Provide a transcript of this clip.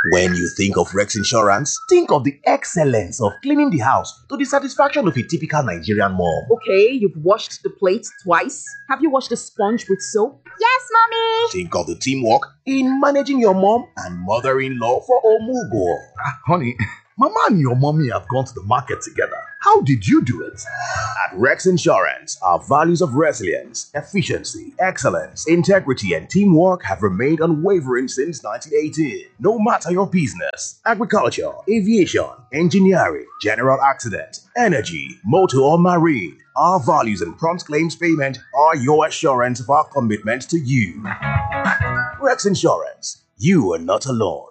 When you think of Rex Insurance, think of the excellence of cleaning the house to the satisfaction of a typical Nigerian mom. Okay, you've washed the plate twice. Have you washed the sponge with soap? Yes, mommy. Think of the teamwork in managing your mom and mother-in-law for Omugo. Honey, Mama and your mommy have gone to the market together. How did you do it? At Rex Insurance, our values of resilience, efficiency, excellence, integrity, and teamwork have remained unwavering since 1918. No matter your business, agriculture, aviation, engineering, general accident, energy, motor, or marine, our values and prompt claims payment are your assurance of our commitment to you. Rex Insurance, you are not alone.